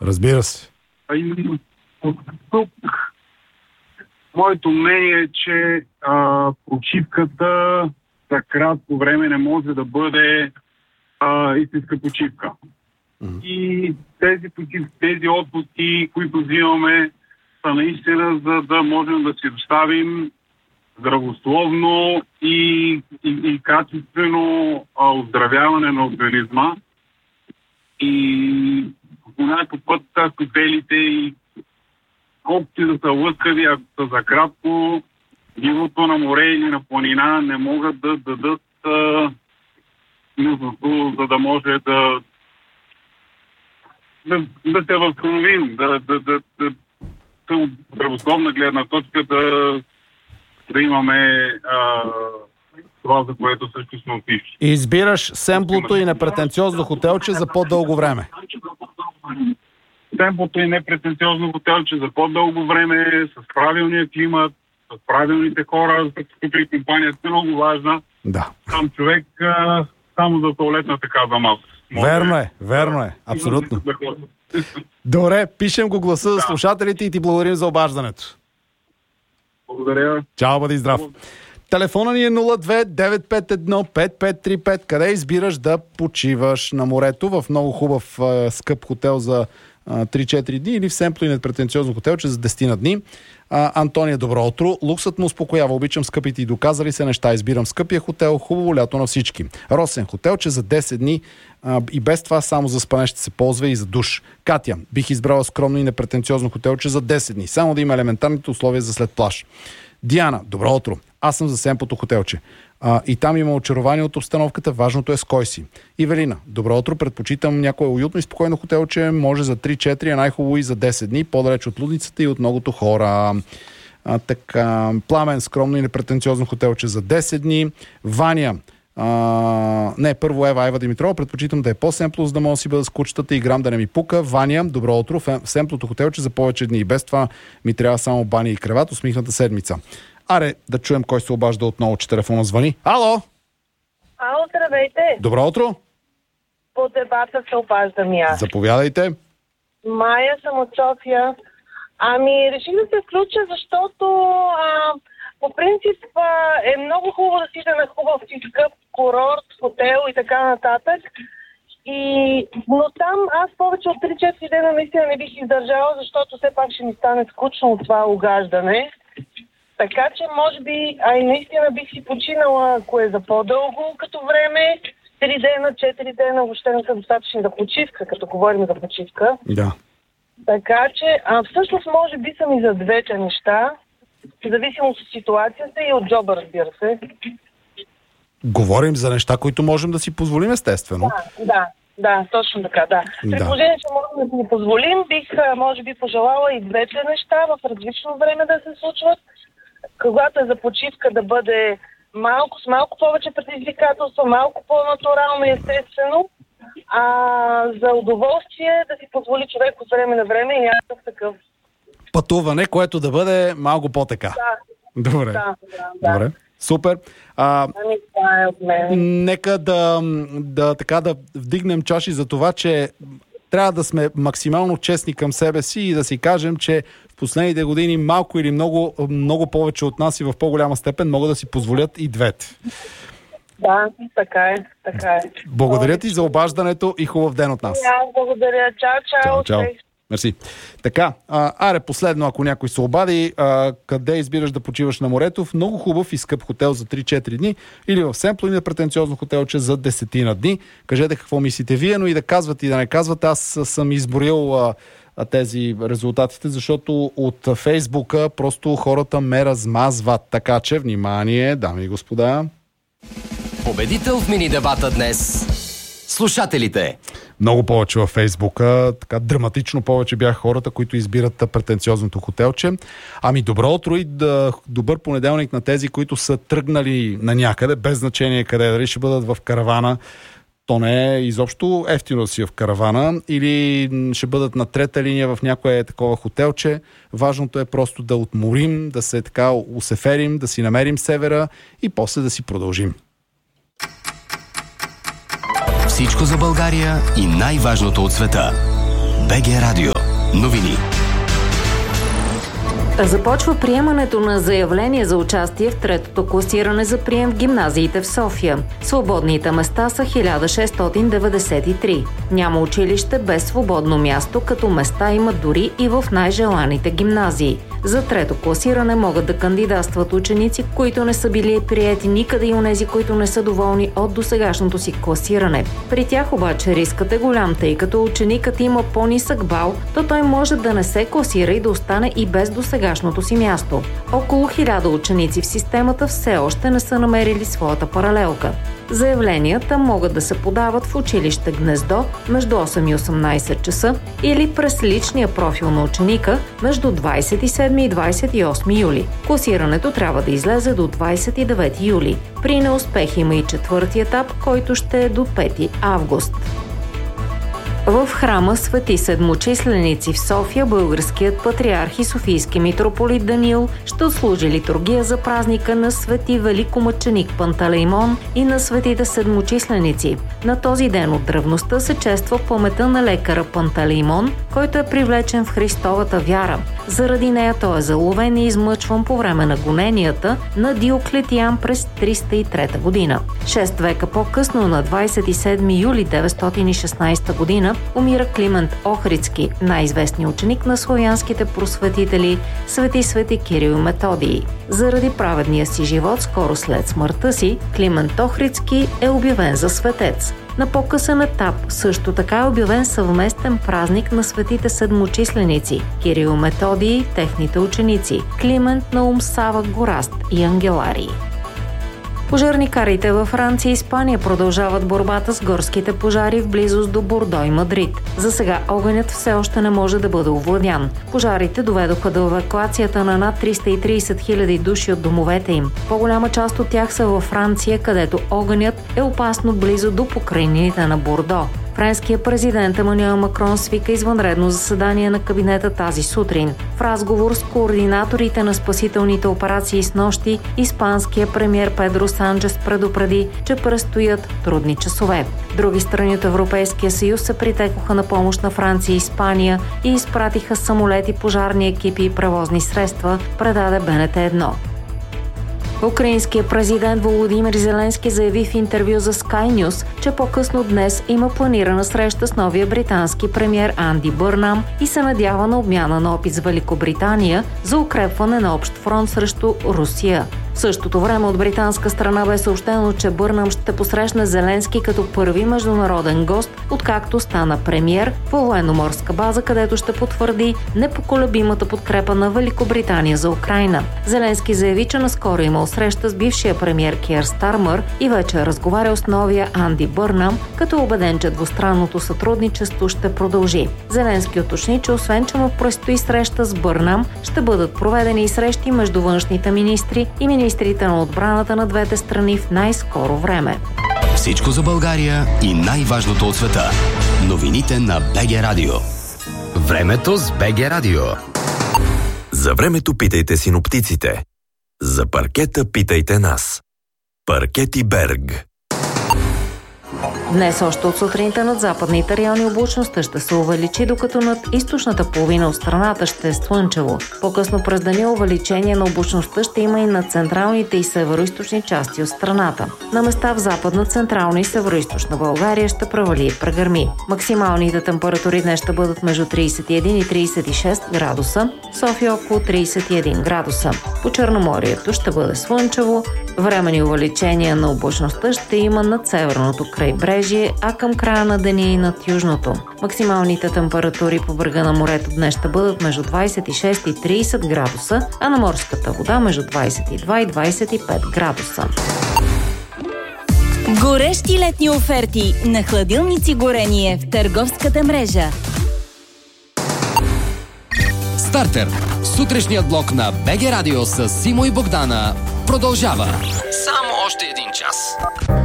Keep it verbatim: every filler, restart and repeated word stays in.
Разбира се. А именно тук моето мнение е, че а, почивката за кратко време не може да бъде а, истинска почивка. Mm-hmm. И тези, тези отпуски, които взимаме, са наистина, за да можем да си доставим здравословно и, и, и качествено а, оздравяване на организма. И по някакъв път хотелите и колкото да са лъскави, ако са за кратко, нивото на море или на планина не могат да дадат нужното, за да може да да, да се възстановим, да, да, да, да, да от здравословна гледна точка да, да имаме а, това, за което също сме отишли. И избираш семплото и непретенциозно хотелче за по-дълго време. Семплото и непретенциозно хотелче за по-дълго време, с правилния климат, с правилните хора, като при компанията е много важна. Да. Там човек а, само за туалетната каза маса. Верно е, верно е, абсолютно. Добре, пишем го гласа за слушателите и ти благодарим за обаждането. Благодаря. Чао, бъди здрав. Телефона ни е нула две девет пет едно пет пет три пет. Къде избираш да почиваш? На морето, в много хубав скъп хотел за три-четири дни или в семпло и непретенциозно хотелче за десет на дни? А, Антония, добро утро. Луксът му успокоява. Обичам скъпите и доказали се неща. Избирам скъпия хотел. Хубаво лято на всички. Росен хотелче за десет дни а, и без това само за спане ще се ползва и за душ. Катя, бих избрала скромно и непретенциозно хотелче за десет дни. Само да има елементарните условия за след плаж. Диана, добро утро. Аз съм за семплото хотелче. А, и там има очарование от обстановката. Важното е с кой си. Ивелина, добро утро. Предпочитам някое уютно и спокойно хотелче. Може за три-четири, а най-хубаво и за десет дни. По-далеч от лудницата и от многото хора. А, така, Пламен, скромно и непретенциозно хотелче за десет дни. Ваня, а, не, първо Ева, Ева Димитрова. Предпочитам да е по-семпло, за да мога да си бъда с кучетата и грам да не ми пука. Ваня, добро утро. В семплото хотелче за повече дни. И без това ми трябва само баня и креват. Усмихната седмица. Аре, да чуем кой се обажда отново, че телефона звъни. Ало! Ало, здравейте! Добро утро! По дебата се обаждам и аз. Заповядайте. Майя съм от София. Ами, реших да се включа, защото а, по принцип а, е много хубаво да сида на хубав и скъп курорт, хотел и така нататък. И, но там аз повече от три-четири дена наистина не бих издържала, защото все пак ще ми стане скучно от това огаждане. Така че, може би, а и наистина бих си починала, ако е за по-дълго като време. Три дена, четири дена, въобще не са достатъчни за почивка, като говорим за почивка. Да. Така че, а всъщност, може би съм и за двете неща, в зависимост от ситуацията и от джоба, разбира се. Говорим за неща, които можем да си позволим, естествено. Да, да, да, точно така, да. При положение, че можем да си позволим, бих, може би, пожелала и двете неща в различно време да се случват. Когато е за почивка да бъде малко, с малко повече предизвикателство, малко по-натурално и естествено, а за удоволствие да си позволи човек от време на време и някакъв такъв. Пътуване, което да бъде малко по-така. Да. Добре. Да, да, Добре. Супер. А, ами това е от мен. Нека да, да, така, да вдигнем чаши за това, че трябва да сме максимално честни към себе си и да си кажем, че в последните години малко или много, много повече от нас и в по-голяма степен могат да си позволят и двете. Да, така е, така е. Благодаря ти за обаждането и хубав ден от нас. Да, благодаря. Чао, чао. Чао, чао. Мерси. Така, а, аре, последно, ако някой се обади, а, къде избираш да почиваш на морето? В много хубав и скъп хотел за три-четири дни или в семпло и непретенциозно хотелче за десетина дни. Кажете какво мислите вие, но и да казвате и да не казвате. Аз съм изборил а, а, тези резултатите, защото от Фейсбука просто хората ме размазват. Така че, внимание, дами и господа. Победител в мини дебата днес. Слушателите. Много повече във Фейсбука, така драматично повече бяха хората, които избират претенциозното хотелче. Ами добро утро и да, добър понеделник на тези, които са тръгнали на някъде, без значение къде, дали ще бъдат в каравана. То не е изобщо ефтино да си в каравана или ще бъдат на трета линия в някое такова хотелче. Важното е просто да отморим, да се така усеферим, да си намерим севера и после да си продължим. Всичко за България и най-важното от света. БГ Радио. Новини. Започва приемането на заявление за участие в третото класиране за прием в гимназиите в София. Свободните места са хиляда шестстотин деветдесет и три. Няма училище без свободно място, като места има дори и в най-желаните гимназии. За трето класиране могат да кандидатстват ученици, които не са били приети никъде, и онези, които не са доволни от досегашното си класиране. При тях обаче рискът е голям, тъй като ученикът има по-нисък бал, то той може да не се класира и да остане и без досегашното си място. Около хиляда ученици в системата все още не са намерили своята паралелка. Заявленията могат да се подават в училище Гнездо между осем и осемнайсет часа или през личния профил на ученика между двайсет и седми и двайсет и осми юли. Класирането трябва да излезе до двайсет и девети юли. При неуспех има и четвърти етап, който ще е до пети август. В храма Свети Седмочисленици в София българският патриарх и софийски митрополит Даниил ще отслужи литургия за празника на Свети Великомъченик Пантелеймон и на Светите Седмочисленици. На този ден от древността се чества паметта на лекара Пантелеймон, който е привлечен в Христовата вяра. Заради нея той е заловен и измъчван по време на гоненията на Диоклетиан през триста и трета година. Шест века по-късно, на двайсет и седми юли деветстотин и шестнайсета година, умира Климент Охридски, най-известният ученик на славянските просветители Свети Свети Кирил и Методий. Заради праведния си живот, скоро след смъртта си, Климент Охридски е обявен за светец. На по-късен етап също така е обявен съвместен празник на светите седмочисленици Кирил и Методий, техните ученици Климент, Наум, Сава, Гораст и Ангеларий. Пожарникарите във Франция и Испания продължават борбата с горските пожари в близост до Бордо и Мадрид. За сега огънят все още не може да бъде овладян. Пожарите доведоха до евакуацията на над триста и трийсет хиляди души от домовете им. По-голяма част от тях са във Франция, където огънят е опасно близо до покрайнините на Бордо. Френският президент Емануел Макрон свика извънредно заседание на кабинета тази сутрин. В разговор с координаторите на спасителните операции снощи, испанският премиер Педро Санчес предупреди, че предстоят трудни часове. Други страни от Европейския съюз се притекоха на помощ на Франция и Испания и изпратиха самолети, пожарни екипи и превозни средства, предаде Б Н Т едно. Украинският президент Володимир Зеленски заяви в интервю за Sky News, че по-късно днес има планирана среща с новия британски премиер Анди Бърнам и се надява на обмяна на опит с Великобритания за укрепване на общ фронт срещу Русия. В същото време от британска страна бе съобщено, че Бърнам ще посрещне Зеленски като първи международен гост, откакто стана премиер по военноморска база, където ще потвърди непоколебимата подкрепа на Великобритания за Украйна. Зеленски заяви, че наскоро имал среща с бившия премиер Киер Стармър и вече е разговарял с новия Анди Бърнам, като е убеден, че двустранното сътрудничество ще продължи. Зеленски уточни, че освен че му предстои среща с Бърнам, ще бъдат проведени и срещи между външните министри и министрите на отбраната на двете страни в най-скоро време. Всичко за България и най-важното от света. Новините на БГ Радио. Времето с БГ Радио. За времето питайте синоптиците. За паркета питайте нас. Паркети Берг. Днес още от сутринта над западните райони облачността ще се увеличи, докато над източната половина от страната ще е слънчево. По-късно през деня увеличение на облачността ще има и на централните и североизточни части от страната. На места в западна, централна и североизточна България ще превали и прегърми. Максималните температури днес ще бъдат между трийсет и един и трийсет и шест градуса, София около трийсет и един градуса. По Черноморието ще бъде слънчево, временни увеличения на облачността ще има над северното крайбрежие, а към края на деня и над южното. Максималните температури по брега на морето днес ще бъдат между двайсет и шест и трийсет градуса, а на морската вода между двайсет и два и двайсет и пет градуса. Горещи летни оферти на хладилници горение в търговската мрежа. Стартер. Сутрешният блок на БГ Радио с Симо и Богдана продължава. Само още един час.